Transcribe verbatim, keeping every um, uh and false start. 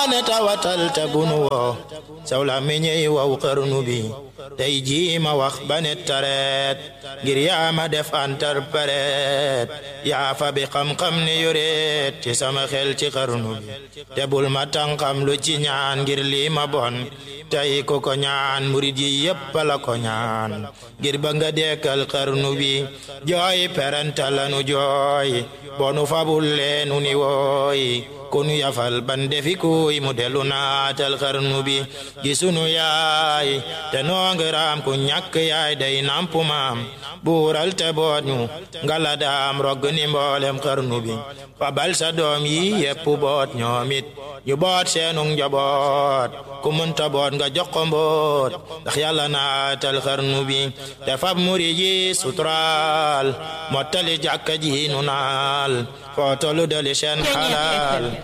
ne tawatal te bunu woo saw la meññey waw xarnu bi tey jii ma wax ba ne tareet ngir yaa ma def interprète yaa fa bi xam-xam ne yoreet ci sama xel ci xarnu bi te bul ma tànqam lu ci ñaan ngir lii ma bon tey ko ko ñaan murid yi yépp la ko ñaan ngir ba nga dekkal xarnu bi jooy peranta lanu jooy bonu fabul leenu ni wooy konu yafal ban defi kuy mu delu naatal xarnu bi gi sunu yaay te noongiraam ku ñàkk yaay day nampu maam buural te boot ñu ngala daam rogg ni mboolem xarnu bi fabal sa doom yi yépp boot ñoomit ñu boot seenu njaboot ku munta boot nga jox ko mboot ndax yàlla naatal xarnu bi te fab murid yi suturaal mottali jàkka ji nu naal foo tollu dali seen xalaal